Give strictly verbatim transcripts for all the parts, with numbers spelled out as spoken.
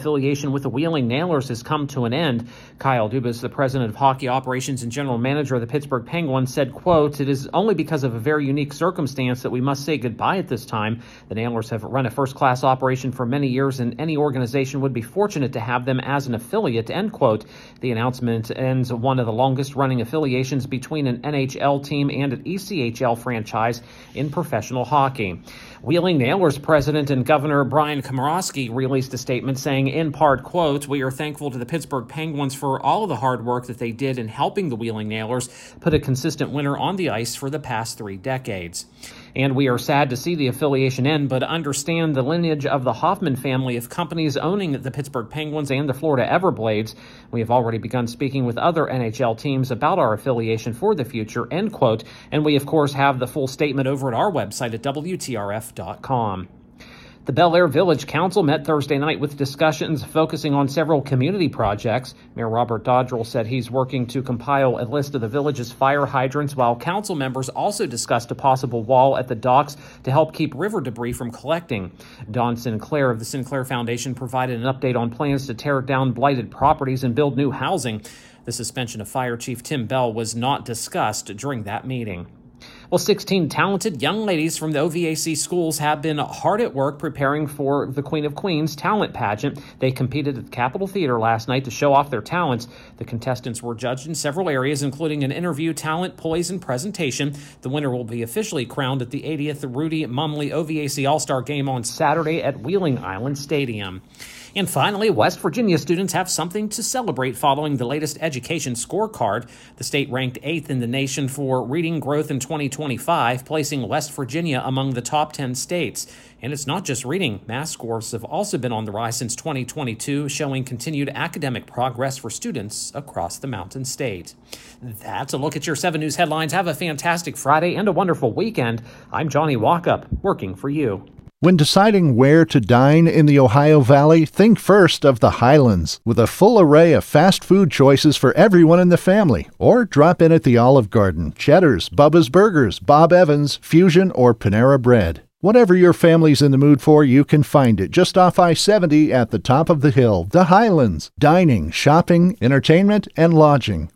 affiliation with the Wheeling Nailers has come to an end. Kyle Dubas, the president of hockey operations and general manager of the Pittsburgh Penguins, said, quote, "It is only because of a very unique circumstance that we must say goodbye at this time. The Nailers have run a first-class operation for many years, and any organization would be fortunate to have them as an affiliate," end quote. The announcement ends one of the longest-running affiliations between an N H L team and an E C H L franchise in professional hockey. Wheeling Nailers president and Governor Brian Komorowski released a statement saying, in part, quote, "We are thankful to the Pittsburgh Penguins for all of the hard work that they did in helping the Wheeling Nailers put a consistent winner on the ice for the past three decades. And we are sad to see the affiliation end, but understand the lineage of the Hoffman family of companies owning the Pittsburgh Penguins and the Florida Everblades. We have already begun speaking with other N H L teams about our affiliation for the future," end quote. And we, of course, have the full statement over at our website at W T R F dot com. The Bel Air Village Council met Thursday night with discussions focusing on several community projects. Mayor Robert Dodrell said he's working to compile a list of the village's fire hydrants, while council members also discussed a possible wall at the docks to help keep river debris from collecting. Don Sinclair of the Sinclair Foundation provided an update on plans to tear down blighted properties and build new housing. The suspension of Fire Chief Tim Bell was not discussed during that meeting. Well, sixteen talented young ladies from the O V A C schools have been hard at work preparing for the Queen of Queens talent pageant. They competed at the Capitol Theater last night to show off their talents. The contestants were judged in several areas, including an interview, talent, poise, and presentation. The winner will be officially crowned at the eightieth Rudy Mumley O V A C All-Star Game on Saturday at Wheeling Island Stadium. And finally, West Virginia students have something to celebrate following the latest education scorecard. The state ranked eighth in the nation for reading growth in twenty twenty-five, placing West Virginia among the top ten states. And it's not just reading. Math scores have also been on the rise since twenty twenty-two, showing continued academic progress for students across the Mountain State. That's a look at your seven News headlines. Have a fantastic Friday and a wonderful weekend. I'm Johnny Walkup, working for you. When deciding where to dine in the Ohio Valley, think first of the Highlands, with a full array of fast food choices for everyone in the family. Or drop in at the Olive Garden, Cheddar's, Bubba's Burgers, Bob Evans, Fusion, or Panera Bread. Whatever your family's in the mood for, you can find it just off I seventy at the top of the hill. The Highlands. Dining, shopping, entertainment, and lodging.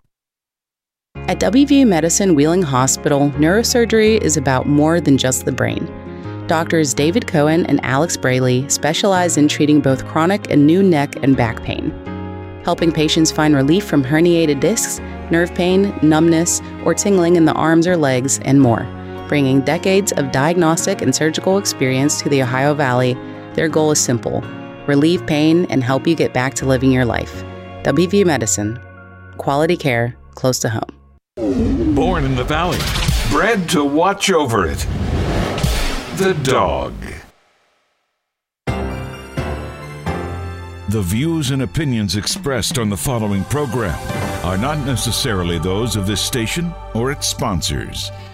At W V U Medicine Wheeling Hospital, neurosurgery is about more than just the brain. Doctors David Cohen and Alex Braley specialize in treating both chronic and new neck and back pain, helping patients find relief from herniated discs, nerve pain, numbness, or tingling in the arms or legs, and more. Bringing decades of diagnostic and surgical experience to the Ohio Valley, their goal is simple: relieve pain and help you get back to living your life. W V U Medicine. Quality care close to home. Born in the Valley, bred to watch over it. The Dog. The views and opinions expressed on the following program are not necessarily those of this station or its sponsors.